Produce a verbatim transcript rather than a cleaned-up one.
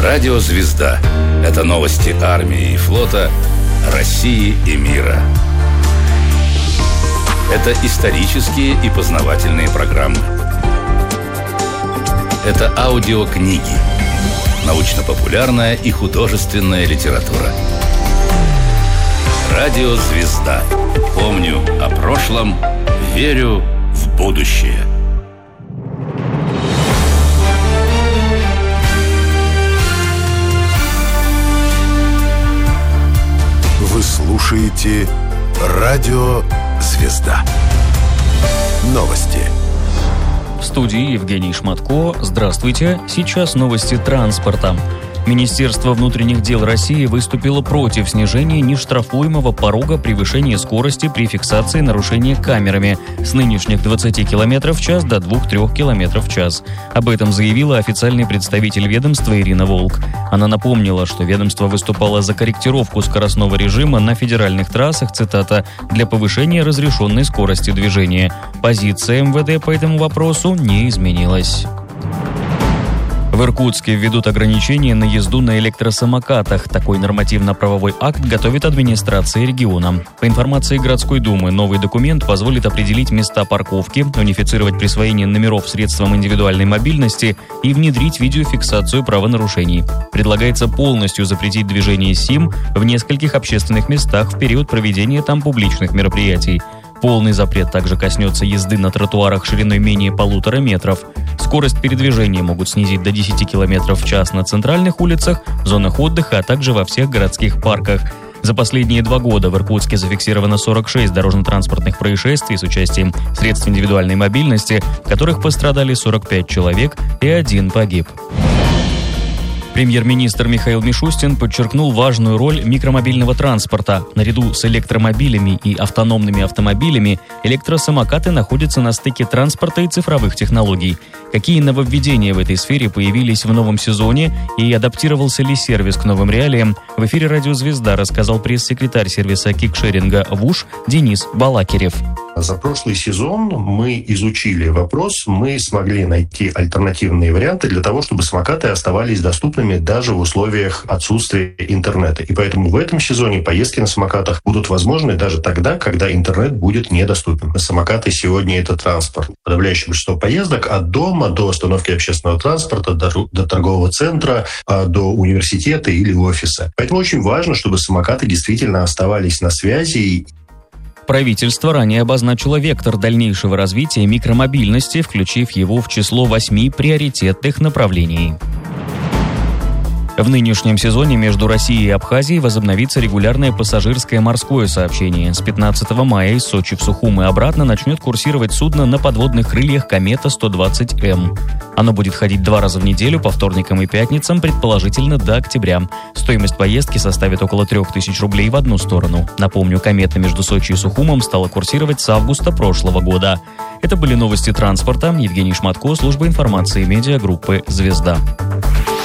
Радио «Звезда» — это новости армии и флота, России и мира. Это исторические и познавательные программы. Это аудиокниги, научно-популярная и художественная литература. Радио «Звезда». Помню о прошлом, верю в будущее. Вы слушаете Радио «Звезда». Новости. В студии Евгений Шматко. Здравствуйте. Сейчас новости транспорта. Министерство внутренних дел России выступило против снижения нештрафуемого порога превышения скорости при фиксации нарушения камерами с нынешних двадцати километров в час до двух-трёх километров в час. Об этом заявила официальный представитель ведомства Ирина Волк. Она напомнила, что ведомство выступало за корректировку скоростного режима на федеральных трассах, цитата, «для повышения разрешенной скорости движения». Позиция эм вэ дэ по этому вопросу не изменилась. В Иркутске введут ограничения на езду на электросамокатах. Такой нормативно-правовой акт готовит администрация региона. По информации городской думы, новый документ позволит определить места парковки, унифицировать присвоение номеров средствам индивидуальной мобильности и внедрить видеофиксацию правонарушений. Предлагается полностью запретить движение СИМ в нескольких общественных местах в период проведения там публичных мероприятий. Полный запрет также коснется езды на тротуарах шириной менее полутора метров. Скорость передвижения могут снизить до десяти километров в час на центральных улицах, зонах отдыха, а также во всех городских парках. За последние два года в Иркутске зафиксировано сорок шесть дорожно-транспортных происшествий с участием средств индивидуальной мобильности, в которых пострадали сорок пять человек и один погиб. Премьер-министр Михаил Мишустин подчеркнул важную роль микромобильного транспорта. Наряду с электромобилями и автономными автомобилями электросамокаты находятся на стыке транспорта и цифровых технологий. Какие нововведения в этой сфере появились в новом сезоне и адаптировался ли сервис к новым реалиям, в эфире «Радио Звезда» рассказал пресс-секретарь сервиса кикшеринга ВУШ Денис Балакирев. За прошлый сезон мы изучили вопрос, мы смогли найти альтернативные варианты для того, чтобы самокаты оставались доступными даже в условиях отсутствия интернета. И поэтому в этом сезоне поездки на самокатах будут возможны даже тогда, когда интернет будет недоступен. Самокаты сегодня — это транспорт. Подавляющее большинство поездок от дома до остановки общественного транспорта, до, до торгового центра, до университета или офиса. Поэтому очень важно, чтобы самокаты действительно оставались на связи. Правительство ранее обозначило вектор дальнейшего развития микромобильности, включив его в число восьми приоритетных направлений. В нынешнем сезоне между Россией и Абхазией возобновится регулярное пассажирское морское сообщение. С пятнадцатого мая из Сочи в Сухум и обратно начнет курсировать судно на подводных крыльях «Комета сто двадцать эм». Оно будет ходить два раза в неделю, по вторникам и пятницам, предположительно до октября. Стоимость поездки составит около трех тысяч рублей в одну сторону. Напомню, «Комета» между Сочи и Сухумом стала курсировать с августа прошлого года. Это были новости транспорта. Евгений Шматко, служба информации медиагруппы «Звезда».